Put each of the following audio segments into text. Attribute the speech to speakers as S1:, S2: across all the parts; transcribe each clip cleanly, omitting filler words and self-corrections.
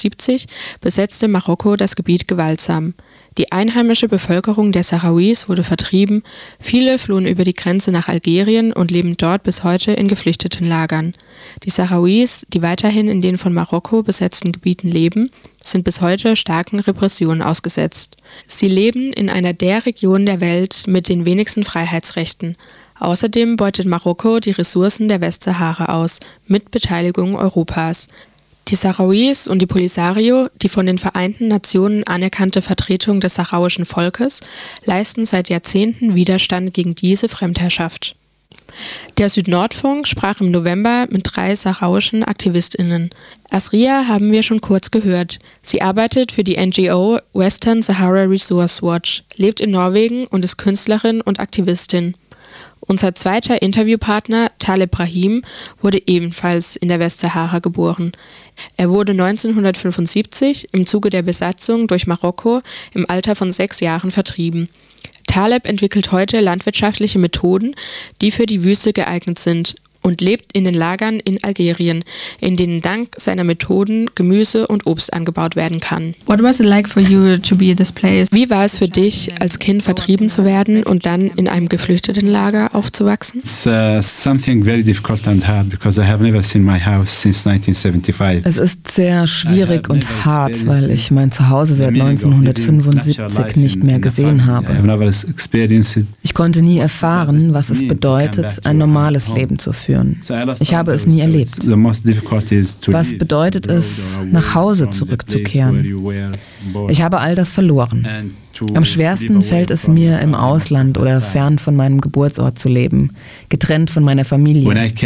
S1: 1970 besetzte Marokko das Gebiet gewaltsam. Die einheimische Bevölkerung der Sahrawis wurde vertrieben, viele flohen über die Grenze nach Algerien und leben dort bis heute in Geflüchtetenlagern. Die Sahrawis, die weiterhin in den von Marokko besetzten Gebieten leben, sind bis heute starken Repressionen ausgesetzt. Sie leben in einer der Regionen der Welt mit den wenigsten Freiheitsrechten. Außerdem beutet Marokko die Ressourcen der Westsahara aus, mit Beteiligung Europas. Die Sahrawis und die Polisario, die von den Vereinten Nationen anerkannte Vertretung des sahrauischen Volkes, leisten seit Jahrzehnten Widerstand gegen diese Fremdherrschaft. Der Südnordfunk sprach im November mit 3 sahrauischen AktivistInnen. Asria haben wir schon kurz gehört. Sie arbeitet für die NGO Western Sahara Resource Watch, lebt in Norwegen und ist Künstlerin und Aktivistin. Unser zweiter Interviewpartner, Taleb Brahim, wurde ebenfalls in der Westsahara geboren. Er wurde 1975 im Zuge der Besatzung durch Marokko im Alter von 6 Jahren vertrieben. Taleb entwickelt heute landwirtschaftliche Methoden, die für die Wüste geeignet sind, und lebt in den Lagern in Algerien, in denen dank seiner Methoden Gemüse und Obst angebaut werden kann.
S2: What was it like for you to be at this place?
S1: Wie war es für dich, als Kind vertrieben zu werden und dann in einem Geflüchtetenlager aufzuwachsen?
S3: It's something very difficult and hard because I have never seen my house since 1975.
S4: Es ist sehr schwierig und hart, weil ich mein Zuhause seit 1975 nicht mehr gesehen habe. Ich konnte nie erfahren, was es bedeutet, ein normales Leben zu führen. Ich habe es nie erlebt. Was bedeutet es, nach Hause zurückzukehren? Ich habe all das verloren. Am schwersten fällt es mir, im Ausland oder fern von meinem Geburtsort zu leben, getrennt von meiner Familie.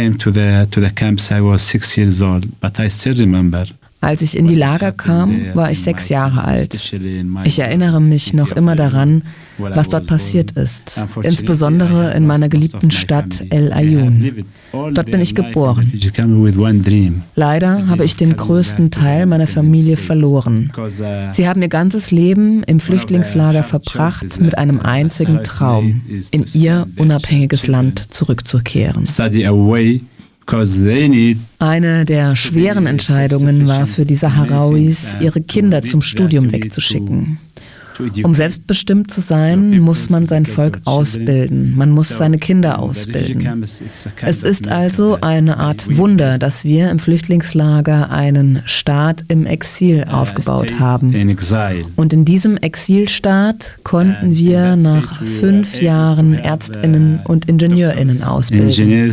S4: Als ich in die Lager kam, war ich 6 Jahre alt. Ich erinnere mich noch immer daran, was dort passiert ist, insbesondere in meiner geliebten Stadt El Ayoun. Dort bin ich geboren. Leider habe ich den größten Teil meiner Familie verloren. Sie haben ihr ganzes Leben im Flüchtlingslager verbracht mit einem einzigen Traum, in ihr unabhängiges Land zurückzukehren. Eine der schweren Entscheidungen war für die Saharauis, ihre Kinder zum Studium wegzuschicken. Um selbstbestimmt zu sein, muss man sein Volk ausbilden. Man muss seine Kinder ausbilden. Es ist also eine Art Wunder, dass wir im Flüchtlingslager einen Staat im Exil aufgebaut haben. Und in diesem Exilstaat konnten wir nach 5 Jahren ÄrztInnen und IngenieurInnen ausbilden.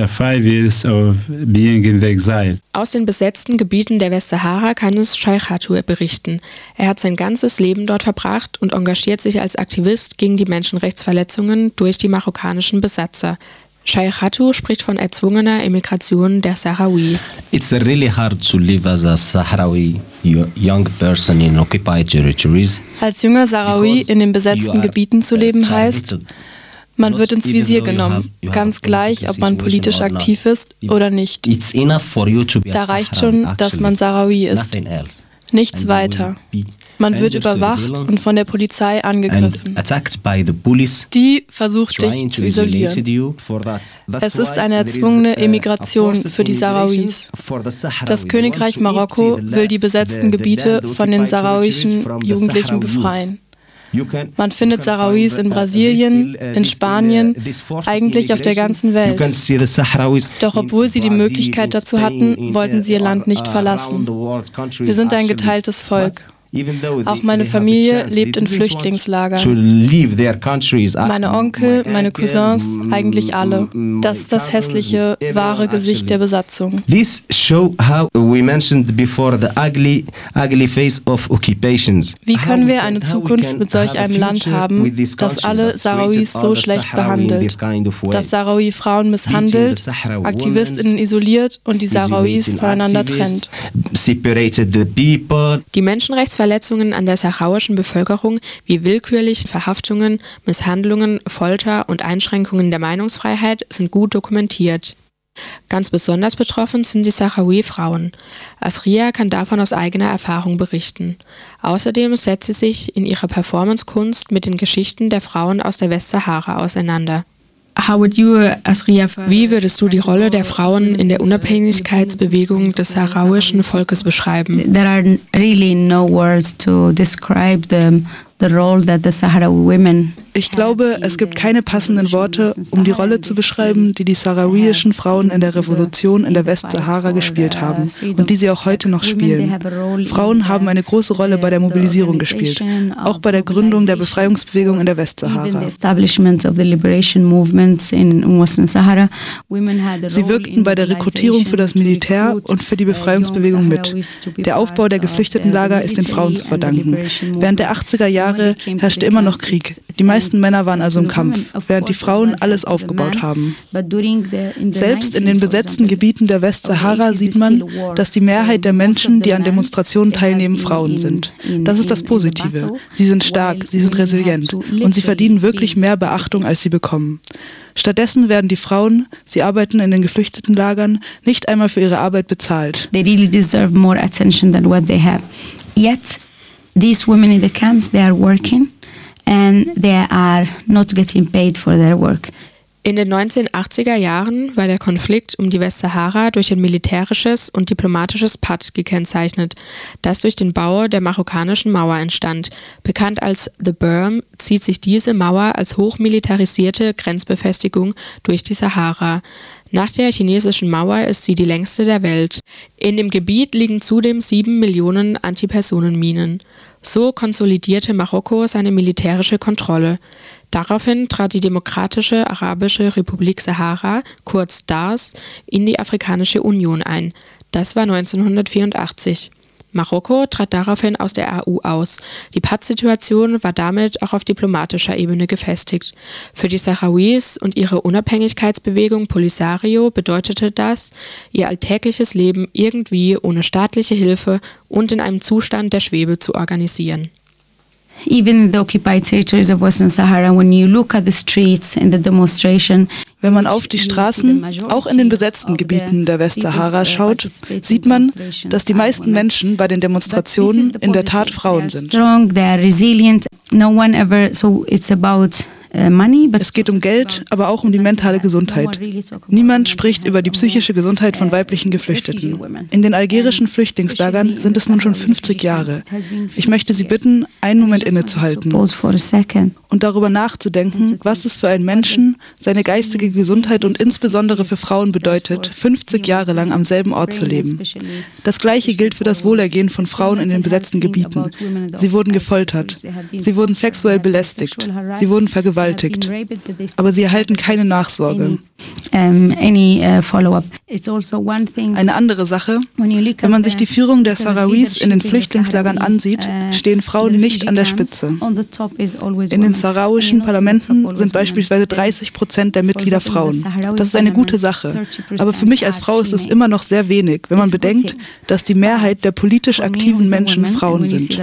S1: Aus den besetzten Gebieten der Westsahara kann es Sheikh Hattu berichten. Er hat sein ganzes Leben dort verbracht und engagiert sich als Aktivist gegen die Menschenrechtsverletzungen durch die marokkanischen Besatzer. Sheikh Hattu spricht von erzwungener Emigration der Sahrawis.
S5: It's really hard to live as a Sahrawi young person in occupied territories.
S2: Als junger Sahrawi in den besetzten Gebieten zu leben heißt, man wird ins Visier genommen, ganz gleich, ob man politisch aktiv ist oder nicht. Da reicht schon, dass man Sahrawi ist. Nichts weiter. Man wird überwacht und von der Polizei angegriffen. Die versucht dich zu isolieren. Es ist eine erzwungene Emigration für die Sahrawis. Das Königreich Marokko will die besetzten Gebiete von den sahrauischen Jugendlichen befreien. Man findet Sahrawis in Brasilien, in Spanien, eigentlich auf der ganzen Welt. Doch obwohl sie die Möglichkeit dazu hatten, wollten sie ihr Land nicht verlassen. Wir sind ein geteiltes Volk. Auch meine Familie lebt in Flüchtlingslagern. Meine Onkel, meine Cousins, eigentlich alle. Das ist das hässliche, wahre Gesicht der Besatzung.
S5: This show how we mentioned before the ugly face of occupations.
S2: Wie können wir eine Zukunft mit solch einem Land haben, das alle Sahrawis so schlecht behandelt, das Sahrawi-Frauen misshandelt, AktivistInnen isoliert und die Sahrawis voneinander trennt?
S1: Die Menschenrechtsverletzungen an der sahrauischen Bevölkerung wie willkürliche Verhaftungen, Misshandlungen, Folter und Einschränkungen der Meinungsfreiheit sind gut dokumentiert. Ganz besonders betroffen sind die Sahrawi-Frauen. Asria kann davon aus eigener Erfahrung berichten. Außerdem setzt sie sich in ihrer Performancekunst mit den Geschichten der Frauen aus der Westsahara auseinander. Wie würdest du die Rolle der Frauen in der Unabhängigkeitsbewegung des saharauischen Volkes beschreiben?
S6: There are really no words to describe the role that the Sahrawi women.
S7: Ich glaube, es gibt keine passenden Worte, um die Rolle zu beschreiben, die die sahrawischen Frauen in der Revolution in der Westsahara gespielt haben und die sie auch heute noch spielen. Frauen haben eine große Rolle bei der Mobilisierung gespielt, auch bei der Gründung der Befreiungsbewegung in der Westsahara. Sie wirkten bei der Rekrutierung für das Militär und für die Befreiungsbewegung mit. Der Aufbau der Geflüchtetenlager ist den Frauen zu verdanken. Während der 80er Jahre herrschte immer noch Krieg. Die meisten Männer waren also im Kampf, während die Frauen alles aufgebaut haben. Selbst in den besetzten Gebieten der Westsahara sieht man, dass die Mehrheit der Menschen, die an Demonstrationen teilnehmen, Frauen sind. Das ist das Positive. Sie sind stark, sie sind resilient und sie verdienen wirklich mehr Beachtung, als sie bekommen. Stattdessen werden die Frauen, sie arbeiten in den Geflüchtetenlagern, nicht einmal für ihre Arbeit bezahlt.
S6: They really deserve more attention than what they have. Yet these women in the camps, they are working and they are not getting paid for their work.
S1: In den 1980er Jahren war der Konflikt um die Westsahara durch ein militärisches und diplomatisches Patt gekennzeichnet, das durch den Bau der marokkanischen Mauer entstand. Bekannt als The Berm zieht sich diese Mauer als hochmilitarisierte Grenzbefestigung durch die Sahara. Nach der chinesischen Mauer ist sie die längste der Welt. In dem Gebiet liegen zudem 7 Millionen Antipersonenminen. So konsolidierte Marokko seine militärische Kontrolle. Daraufhin trat die Demokratische Arabische Republik Sahara, kurz DARS, in die Afrikanische Union ein. Das war 1984. Marokko trat daraufhin aus der AU aus. Die Pattsituation war damit auch auf diplomatischer Ebene gefestigt. Für die Sahrawis und ihre Unabhängigkeitsbewegung Polisario bedeutete das, ihr alltägliches Leben irgendwie ohne staatliche Hilfe und in einem Zustand der Schwebe zu organisieren.
S6: Even in the occupied territories of Western Sahara, when you look at the streets in the demonstration,
S7: wenn man auf die Straßen, auch in den besetzten Gebieten der Westsahara schaut, sieht man, dass die meisten Menschen bei den Demonstrationen in der Tat Frauen sind. Es geht um Geld, aber auch um die mentale Gesundheit. Niemand spricht über die psychische Gesundheit von weiblichen Geflüchteten. In den algerischen Flüchtlingslagern sind es nun schon 50 Jahre. Ich möchte Sie bitten, einen Moment innezuhalten und darüber nachzudenken, was es für einen Menschen, seine geistige Gesundheit und insbesondere für Frauen bedeutet, 50 Jahre lang am selben Ort zu leben. Das Gleiche gilt für das Wohlergehen von Frauen in den besetzten Gebieten. Sie wurden gefoltert, sie wurden sexuell belästigt, sie wurden vergewaltigt, aber sie erhalten keine Nachsorge. Eine andere Sache, wenn man sich die Führung der Sahrawis in den Flüchtlingslagern ansieht, stehen Frauen nicht an der Spitze. In den sahrawischen Parlamenten sind beispielsweise 30% der Mitglieder Frauen. Das ist eine gute Sache. Aber für mich als Frau ist es immer noch sehr wenig, wenn man bedenkt, dass die Mehrheit der politisch aktiven Menschen Frauen sind.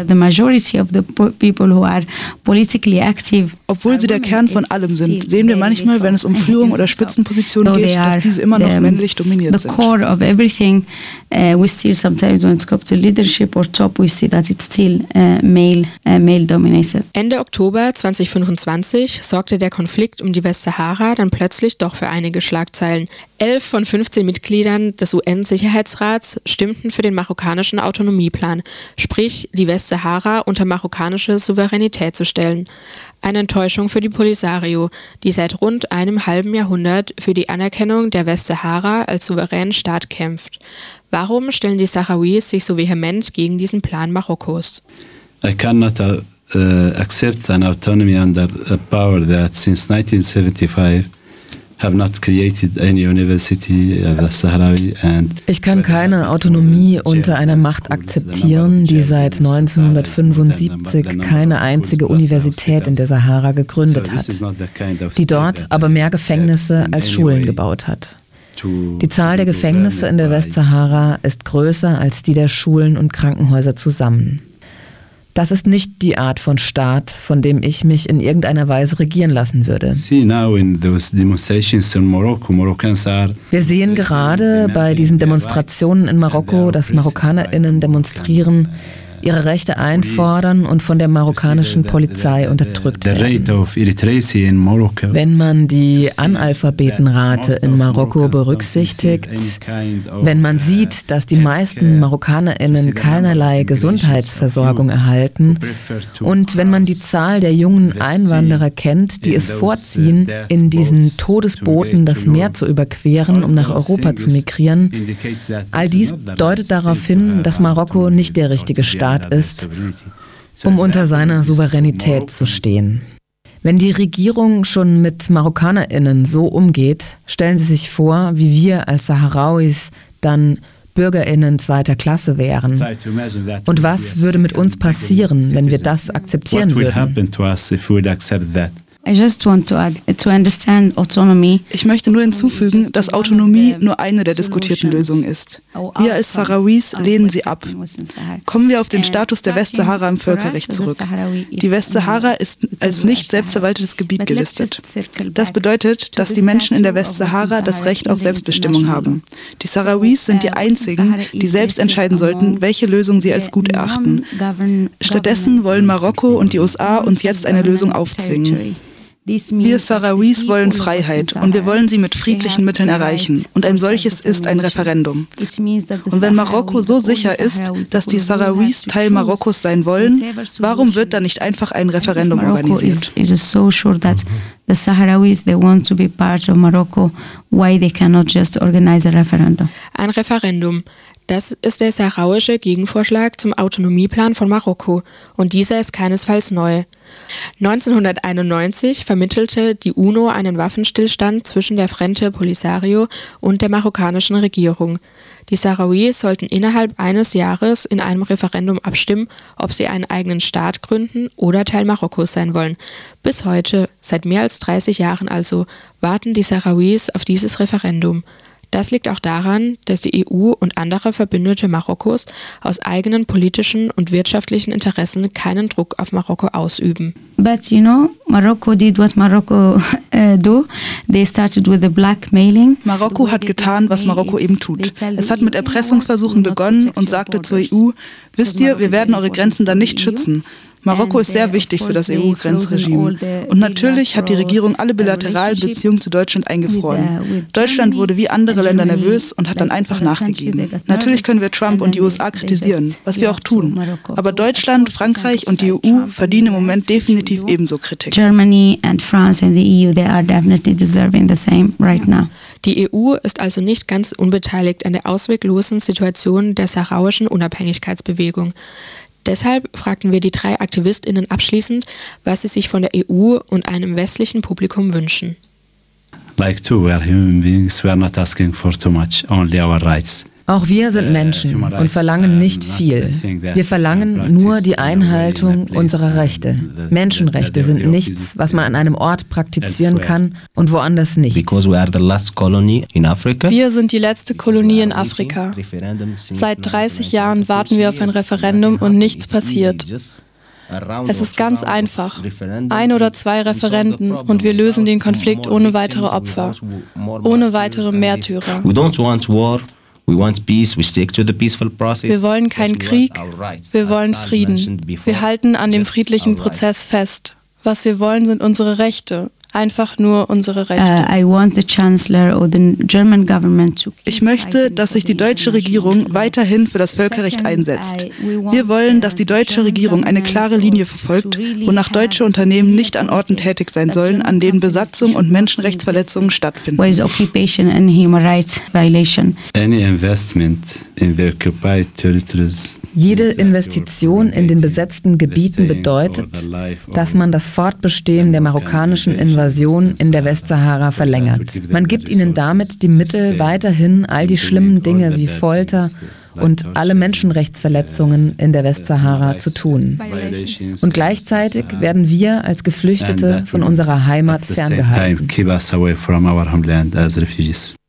S7: Obwohl sie der Kern von allem sind, sehen wir manchmal, wenn es um Führung oder Spitzenpositionen geht, dass diese immer noch männlich dominiert sind.
S6: We still sometimes when it comes to leadership or top, we see that it's still male dominated.
S1: Ende Oktober 2025 sorgte der Konflikt um die Westsahara dann plötzlich doch für einige Schlagzeilen. 11 von 15 Mitgliedern des UN-Sicherheitsrats stimmten für den marokkanischen Autonomieplan, sprich die Westsahara unter marokkanische Souveränität zu stellen. Eine Enttäuschung für die Polisario, die seit rund einem halben Jahrhundert für die Anerkennung der Westsahara als souveränen Staat kämpft. Warum stellen die Sahrawis sich so vehement gegen diesen Plan Marokkos?
S3: I cannot accept an autonomy under a power that since 1975 have not created any university Sahrawi and
S4: ich kann keine Autonomie unter einer Macht akzeptieren, die seit 1975 keine einzige Universität in der Sahara gegründet hat, die dort aber mehr Gefängnisse als Schulen gebaut hat. Die Zahl der Gefängnisse in der Westsahara ist größer als die der Schulen und Krankenhäuser zusammen. Das ist nicht die Art von Staat, von dem ich mich in irgendeiner Weise regieren lassen würde. Wir sehen gerade bei diesen Demonstrationen in Marokko, dass MarokkanerInnen demonstrieren, ihre Rechte einfordern und von der marokkanischen Polizei unterdrückt werden. Wenn man die Analphabetenrate in Marokko berücksichtigt, wenn man sieht, dass die meisten MarokkanerInnen keinerlei Gesundheitsversorgung erhalten und wenn man die Zahl der jungen Einwanderer kennt, die es vorziehen, in diesen Todesbooten das Meer zu überqueren, um nach Europa zu migrieren, all dies deutet darauf hin, dass Marokko nicht der richtige Staat ist, um unter seiner Souveränität zu stehen. Wenn die Regierung schon mit MarokkanerInnen so umgeht, stellen Sie sich vor, wie wir als Saharauis dann BürgerInnen zweiter Klasse wären. Und was würde mit uns passieren, wenn wir das akzeptieren würden?
S6: Ich
S7: möchte nur hinzufügen, dass Autonomie nur eine der diskutierten Lösungen ist. Wir als Sahrauis lehnen sie ab. Kommen wir auf den Status der Westsahara im Völkerrecht zurück. Die Westsahara ist als nicht selbstverwaltetes Gebiet gelistet. Das bedeutet, dass die Menschen in der Westsahara das Recht auf Selbstbestimmung haben. Die Sahrauis sind die einzigen, die selbst entscheiden sollten, welche Lösung sie als gut erachten. Stattdessen wollen Marokko und die USA uns jetzt eine Lösung aufzwingen. Wir Sahrauis wollen Freiheit und wir wollen sie mit friedlichen Mitteln erreichen. Und ein solches ist ein Referendum. Und wenn Marokko so sicher ist, dass die Sahrauis Teil Marokkos sein wollen, warum wird dann nicht einfach ein Referendum organisiert?
S6: The Sahrawis, they want to be part of Morocco. Why they cannot just organize a referendum?
S1: Ein Referendum. Das ist der sahrauische Gegenvorschlag zum Autonomieplan von Marokko. Und dieser ist keinesfalls neu. 1991 vermittelte die UNO einen Waffenstillstand zwischen der Frente Polisario und der marokkanischen Regierung. Die Sahrauis sollten innerhalb eines Jahres in einem Referendum abstimmen, ob sie einen eigenen Staat gründen oder Teil Marokkos sein wollen. Bis heute, seit mehr als 30 Jahren also, warten die Sahrauis auf dieses Referendum. Das liegt auch daran, dass die EU und andere Verbündete Marokkos aus eigenen politischen und wirtschaftlichen Interessen keinen Druck auf Marokko ausüben.
S6: But you know, Morocco did what Morocco do. They started with the blackmailing.
S7: Marokko hat getan, was Marokko eben tut. Es hat mit Erpressungsversuchen begonnen und sagte zur EU, wisst ihr, wir werden eure Grenzen dann nicht schützen. Marokko ist sehr wichtig für das EU-Grenzregime. Und natürlich hat die Regierung alle bilateralen Beziehungen zu Deutschland eingefroren. Deutschland wurde wie andere Länder nervös und hat dann einfach nachgegeben. Natürlich können wir Trump und die USA kritisieren, was wir auch tun. Aber Deutschland, Frankreich und die EU verdienen im Moment definitiv ebenso Kritik.
S6: Germany and France and the EU, they are definitely deserving the same right now.
S1: Die EU ist also nicht ganz unbeteiligt an der ausweglosen Situation der sahrauischen Unabhängigkeitsbewegung. Deshalb fragten wir die 3 AktivistInnen abschließend, was sie sich von der EU und einem westlichen Publikum wünschen.
S3: Like too, we are human beings, we are not asking for too much, only our rights.
S4: Auch wir sind Menschen und verlangen nicht viel. Wir verlangen nur die Einhaltung unserer Rechte. Menschenrechte sind nichts, was man an einem Ort praktizieren kann und woanders nicht.
S2: Wir sind die letzte Kolonie in Afrika. Seit 30 Jahren warten wir auf ein Referendum und nichts passiert. Es ist ganz einfach. 1 oder 2 Referenden und wir lösen den Konflikt ohne weitere Opfer, ohne weitere Märtyrer. Wir wollen keinen Krieg, wir wollen Frieden. Wir halten an dem friedlichen Prozess fest. Was wir wollen, sind unsere Rechte. Einfach nur unsere Rechte.
S7: Ich möchte, dass sich die deutsche Regierung weiterhin für das Völkerrecht einsetzt. Wir wollen, dass die deutsche Regierung eine klare Linie verfolgt, wonach deutsche Unternehmen nicht an Orten tätig sein sollen, an denen Besatzung und Menschenrechtsverletzungen stattfinden.
S4: Jede Investition in den besetzten Gebieten bedeutet, dass man das Fortbestehen der marokkanischen Invasion in der Westsahara verlängert. Man gibt ihnen damit die Mittel, weiterhin all die schlimmen Dinge wie Folter und alle Menschenrechtsverletzungen in der Westsahara zu tun. Und gleichzeitig werden wir als Geflüchtete von unserer Heimat ferngehalten.